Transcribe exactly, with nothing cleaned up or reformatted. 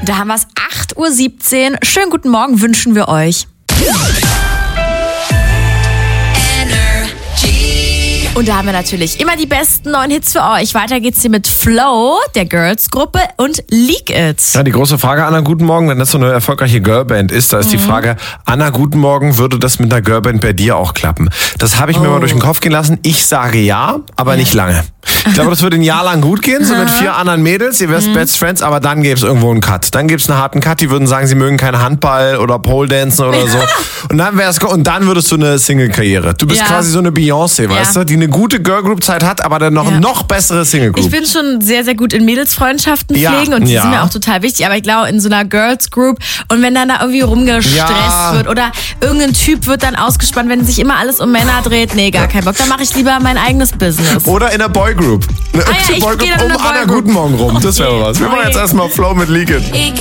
Da haben wir es acht Uhr siebzehn. Schönen guten Morgen wünschen wir euch. Und da haben wir natürlich immer die besten neuen Hits für euch. Weiter geht's hier mit Flow, der Girls-Gruppe, und Leak It. Ja, die große Frage, Anna, guten Morgen, wenn das so eine erfolgreiche Girlband ist, da ist mhm. die Frage, Anna, guten Morgen, würde das mit einer Girlband bei dir auch klappen? Das habe ich oh. mir mal durch den Kopf gehen lassen. Ich sage ja, aber ja. nicht lange. Ich glaube, das würde ein Jahr lang gut gehen, so mit vier anderen Mädels, ihr wärst mhm. Best Friends, aber dann gäbe es irgendwo einen Cut. Dann gäbe es einen harten Cut, die würden sagen, sie mögen keinen Handball oder Pole Dancen oder so. Und dann wär's, und dann würdest du eine Single-Karriere. Du bist ja. quasi so eine Beyoncé, weißt ja. du, die eine gute Girlgroup-Zeit hat, aber dann noch ja. noch bessere Single-Group. Ich bin schon sehr, sehr gut in Mädelsfreundschaften ja. pflegen und die ja. sind mir auch total wichtig, aber ich glaube, in so einer Girls-Group und wenn dann da irgendwie rumgestresst ja. wird oder irgendein Typ wird dann ausgespannt, wenn sich immer alles um Männer dreht, nee, gar keinen Bock, dann mache ich lieber mein eigenes Business. Oder in einer Boygroup. Eine ah, ja, ich Boygroup geh dann um in eine Anna, Boygroup. guten Morgen rum. Das wäre was. Wir machen jetzt erstmal Flow mit Leak It.